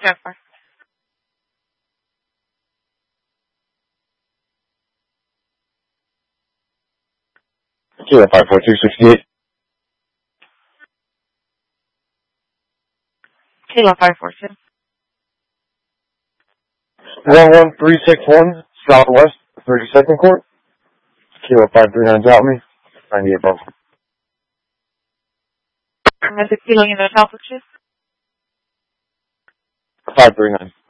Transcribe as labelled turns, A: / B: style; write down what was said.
A: Jennifer.
B: Kilo 54268.
A: Kilo 542.
B: 11361 Southwest 32nd Court. Kilo 539 out me. 98 above.
A: Medic Kilo Unit Alpha 2.
B: 539.